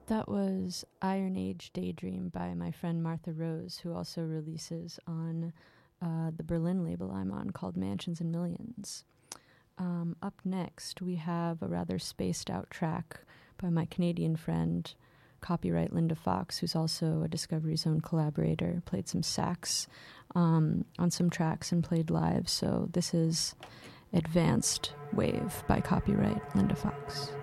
That was Iron Age Daydream by my friend Martha Rose, who also releases on the Berlin label I'm on called Mansions and Millions. Up next, we have a rather spaced out track by my Canadian friend, copyright Linda Fox, who's also a Discovery Zone collaborator, played some sax on some tracks and played live. So this is Advanced Wave by copyright Linda Fox.